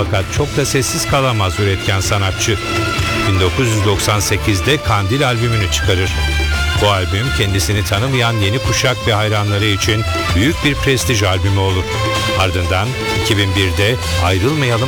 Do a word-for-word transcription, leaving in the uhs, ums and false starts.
Fakat çok da sessiz kalamaz üretken sanatçı. bin dokuz yüz doksan sekizde Kandil albümünü çıkarır. Bu albüm kendisini tanımayan yeni kuşak ve hayranları için büyük bir prestij albümü olur. Ardından iki bin birde Ayrılmayalım